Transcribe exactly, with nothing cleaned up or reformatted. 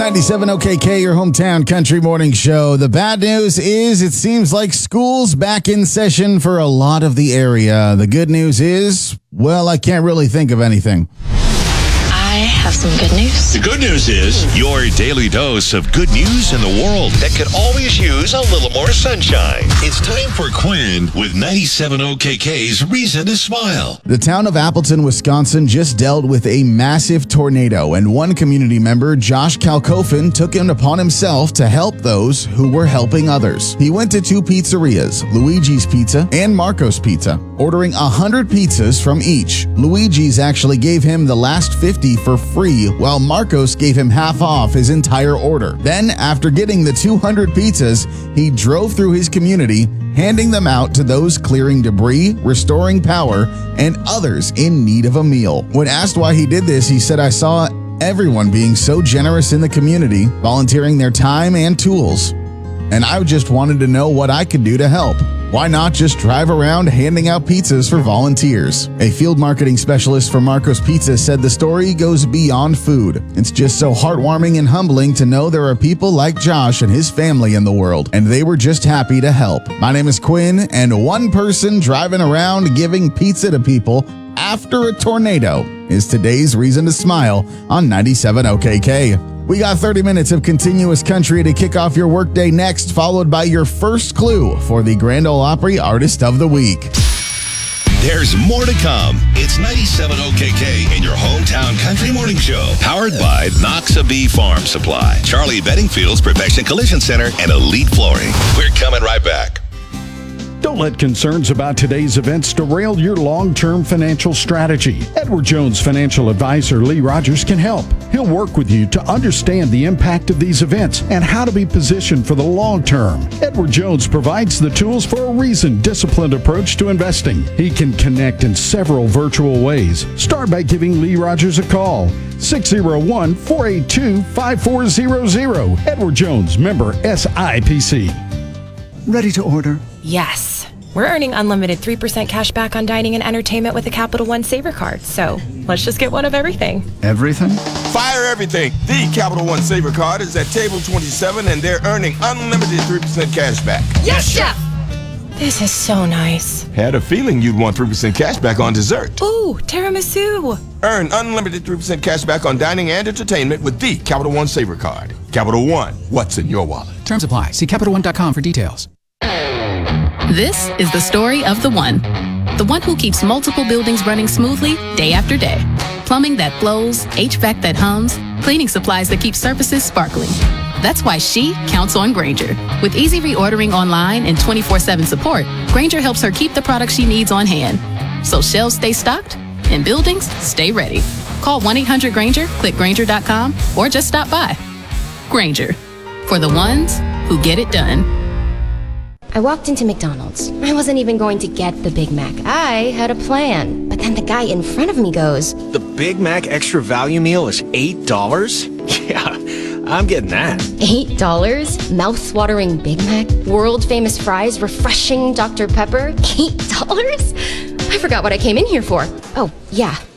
ninety-seven O K K, your hometown country morning show. The bad news is it seems like school's back in session for a lot of the area. The good news is, well, I can't really think of anything. I have some good news. The good news is your daily dose of good news in the world that could always use a little more sunshine. It's time for Quinn with ninety-seven O K K's Reason to Smile. The town of Appleton, Wisconsin just dealt with a massive tornado, and one community member, Josh Kalkofen, took it upon himself to help those who were helping others. He went to two pizzerias, Luigi's Pizza and Marco's Pizza, ordering one hundred pizzas from each. Luigi's actually gave him the last fifty for free, while Marcos gave him half off his entire order. Then, after getting the two hundred pizzas, he drove through his community, handing them out to those clearing debris, restoring power, and others in need of a meal. When asked why he did this, he said, "I saw everyone being so generous in the community, volunteering their time and tools, and I just wanted to know what I could do to help. Why not just drive around handing out pizzas for volunteers?" A field marketing specialist for Marco's Pizza said the story goes beyond food. It's just so heartwarming and humbling to know there are people like Josh and his family in the world, and they were just happy to help. My name is Quinn, and one person driving around giving pizza to people after a tornado is today's Reason to Smile on ninety-seven O K K. We got thirty minutes of continuous country to kick off your workday next, followed by your first clue for the Grand Ole Opry Artist of the Week. There's more to come. It's ninety-seven O K K and your hometown country morning show. Powered by Noxabee Farm Supply, Charlie Beddingfield's Perfection Collision Center, and Elite Flooring. We're coming right back. Don't let concerns about today's events derail your long-term financial strategy. Edward Jones financial advisor Lee Rogers can help. He'll work with you to understand the impact of these events and how to be positioned for the long term. Edward Jones provides the tools for a reasoned, disciplined approach to investing. He can connect in several virtual ways. Start by giving Lee Rogers a call. six oh one, four eight two, five four zero zero. Edward Jones, member S I P C. Ready to order? Yes. We're earning unlimited three percent cash back on dining and entertainment with the Capital One Saver Card, so let's just get one of everything. Everything? Fire everything. The Capital One Saver Card is at table twenty-seven, and they're earning unlimited three percent cash back. Yes, Chef! This is so nice. Had a feeling you'd want three percent cash back on dessert. Ooh, tiramisu. Earn unlimited three percent cash back on dining and entertainment with the Capital One Saver Card. Capital One, what's in your wallet? Terms apply. See Capital One dot com for details. This is the story of the one. The one who keeps multiple buildings running smoothly day after day. Plumbing that flows, H V A C that hums, cleaning supplies that keep surfaces sparkling. That's why she counts on Grainger. With easy reordering online and twenty-four seven support, Grainger helps her keep the products she needs on hand. So shelves stay stocked and buildings stay ready. Call one eight hundred Grainger, click Grainger dot com, or just stop by. Grainger, for the ones who get it done. I walked into McDonald's. I wasn't even going to get the Big Mac. I had a plan. But then the guy in front of me goes, "The Big Mac Extra Value Meal is eight dollars? Yeah, I'm getting that." eight dollars? Mouth-watering Big Mac? World-famous fries? Refreshing Doctor Pepper? eight dollars? I forgot what I came in here for. Oh, yeah.